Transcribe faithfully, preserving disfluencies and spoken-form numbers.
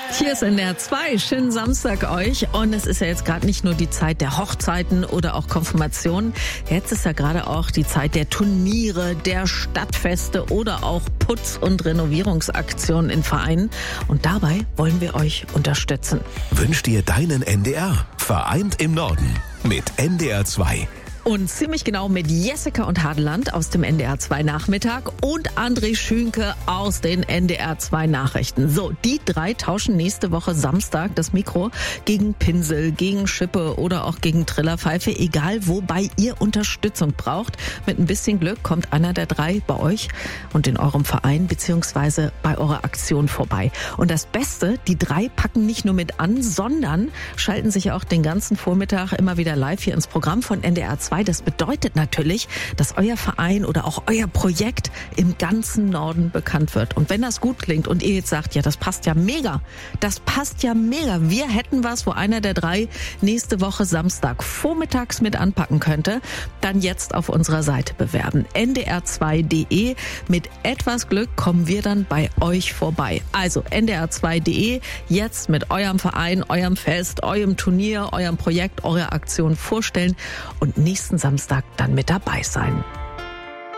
Hier ist N D R zwei. Schönen Samstag euch. Und es ist ja jetzt gerade nicht nur die Zeit der Hochzeiten oder auch Konfirmationen. Jetzt ist ja gerade auch die Zeit der Turniere, der Stadtfeste oder auch Putz- und Renovierungsaktionen in Vereinen. Und dabei wollen wir euch unterstützen. Wünsch dir deinen N D R. Vereint im Norden mit N D R zwei. Und ziemlich genau mit Jessica und Hadeland aus dem N D R zwei Nachmittag und André Schünke aus den N D R zwei Nachrichten. So, die drei tauschen nächste Woche Samstag das Mikro gegen Pinsel, gegen Schippe oder auch gegen Trillerpfeife, egal wobei ihr Unterstützung braucht. Mit ein bisschen Glück kommt einer der drei bei euch und in eurem Verein beziehungsweise bei eurer Aktion vorbei. Und das Beste, die drei packen nicht nur mit an, sondern schalten sich auch den ganzen Vormittag immer wieder live hier ins Programm von N D R zwei. Das bedeutet natürlich, dass euer Verein oder auch euer Projekt im ganzen Norden bekannt wird. Und wenn das gut klingt und ihr jetzt sagt, ja, das passt ja mega, das passt ja mega. Wir hätten was, wo einer der drei nächste Woche Samstag vormittags mit anpacken könnte, dann jetzt auf unserer Seite bewerben. N D R zwei punkt de. Mit etwas Glück kommen wir dann bei euch vorbei. Also N D R zwei punkt de, jetzt mit eurem Verein, eurem Fest, eurem Turnier, eurem Projekt, eurer Aktion vorstellen und nächsten Samstag dann mit dabei sein.